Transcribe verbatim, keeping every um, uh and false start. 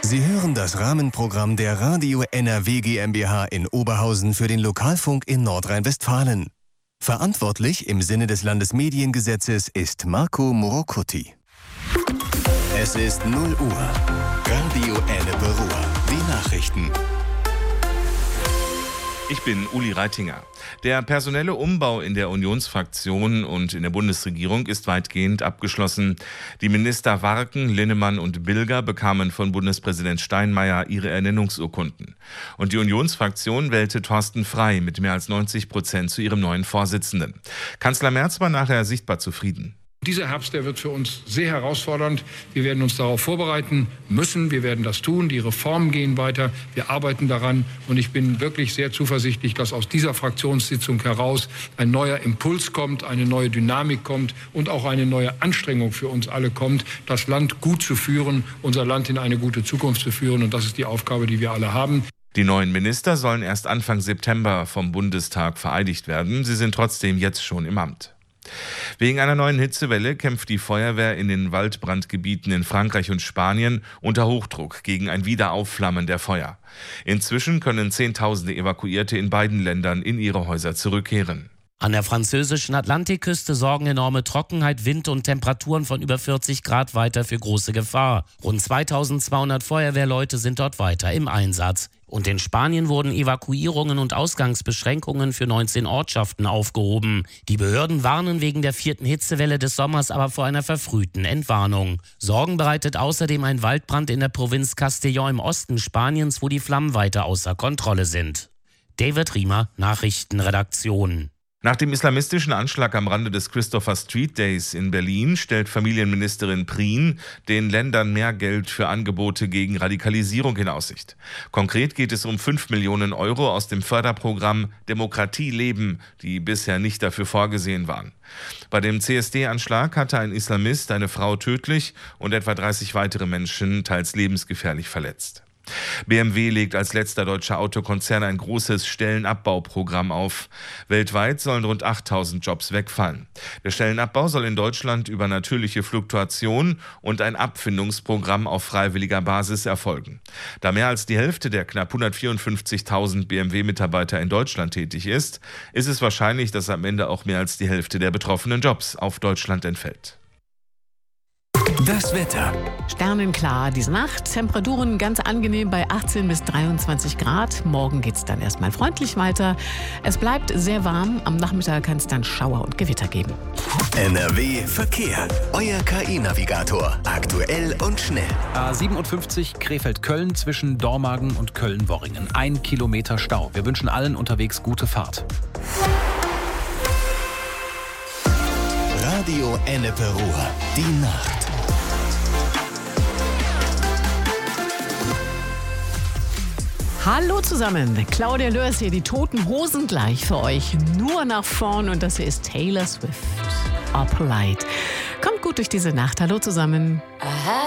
Sie hören das Rahmenprogramm der Radio N R W GmbH in Oberhausen für den Lokalfunk in Nordrhein-Westfalen. Verantwortlich im Sinne des Landesmediengesetzes ist Marco Morocuti. Es ist null Uhr. Radio Ennepe Ruhr. Die Nachrichten. Ich bin Uli Reitinger. Der personelle Umbau in der Unionsfraktion und in der Bundesregierung ist weitgehend abgeschlossen. Die Minister Warken, Linnemann und Bilger bekamen von Bundespräsident Steinmeier ihre Ernennungsurkunden. Und die Unionsfraktion wählte Thorsten Frey mit mehr als neunzig Prozent zu ihrem neuen Vorsitzenden. Kanzler Merz war nachher sichtbar zufrieden. Dieser Herbst, der wird für uns sehr herausfordernd. Wir werden uns darauf vorbereiten müssen. Wir werden das tun. Die Reformen gehen weiter. Wir arbeiten daran. Und ich bin wirklich sehr zuversichtlich, dass aus dieser Fraktionssitzung heraus ein neuer Impuls kommt, eine neue Dynamik kommt und auch eine neue Anstrengung für uns alle kommt, das Land gut zu führen, unser Land in eine gute Zukunft zu führen. Und das ist die Aufgabe, die wir alle haben. Die neuen Minister sollen erst Anfang September vom Bundestag vereidigt werden. Sie sind trotzdem jetzt schon im Amt. Wegen einer neuen Hitzewelle kämpft die Feuerwehr in den Waldbrandgebieten in Frankreich und Spanien unter Hochdruck gegen ein Wiederaufflammen der Feuer. Inzwischen können Zehntausende Evakuierte in beiden Ländern in ihre Häuser zurückkehren. An der französischen Atlantikküste sorgen enorme Trockenheit, Wind und Temperaturen von über vierzig Grad weiter für große Gefahr. Rund zweitausendzweihundert Feuerwehrleute sind dort weiter im Einsatz. Und in Spanien wurden Evakuierungen und Ausgangsbeschränkungen für neunzehn Ortschaften aufgehoben. Die Behörden warnen wegen der vierten Hitzewelle des Sommers aber vor einer verfrühten Entwarnung. Sorgen bereitet außerdem ein Waldbrand in der Provinz Castellón im Osten Spaniens, wo die Flammen weiter außer Kontrolle sind. David Riemer, Nachrichtenredaktion. Nach dem islamistischen Anschlag am Rande des Christopher Street Days in Berlin stellt Familienministerin Prien den Ländern mehr Geld für Angebote gegen Radikalisierung in Aussicht. Konkret geht es um fünf Millionen Euro aus dem Förderprogramm Demokratie leben, die bisher nicht dafür vorgesehen waren. Bei dem C S D-Anschlag hatte ein Islamist eine Frau tödlich und etwa dreißig weitere Menschen teils lebensgefährlich verletzt. B M W legt als letzter deutscher Autokonzern ein großes Stellenabbauprogramm auf. Weltweit sollen rund achttausend Jobs wegfallen. Der Stellenabbau soll in Deutschland über natürliche Fluktuation und ein Abfindungsprogramm auf freiwilliger Basis erfolgen. Da mehr als die Hälfte der knapp hundertvierundfünfzigtausend B M W-Mitarbeiter in Deutschland tätig ist, ist es wahrscheinlich, dass am Ende auch mehr als die Hälfte der betroffenen Jobs auf Deutschland entfällt. Das Wetter. Sternenklar diese Nacht. Temperaturen ganz angenehm bei achtzehn bis dreiundzwanzig Grad. Morgen geht es dann erstmal freundlich weiter. Es bleibt sehr warm. Am Nachmittag kann es dann Schauer und Gewitter geben. N R W Verkehr. Euer K I-Navigator. Aktuell und schnell. A siebenundfünfzig Krefeld-Köln zwischen Dormagen und Köln-Worringen. Ein Kilometer Stau. Wir wünschen allen unterwegs gute Fahrt. Radio Ennepe Ruhr. Die Nacht. Hallo zusammen, Claudia Lörs hier, die Toten Hosen gleich für euch. Nur nach vorn und das hier ist Taylor Swift. Up Light. Kommt gut durch diese Nacht. Hallo zusammen.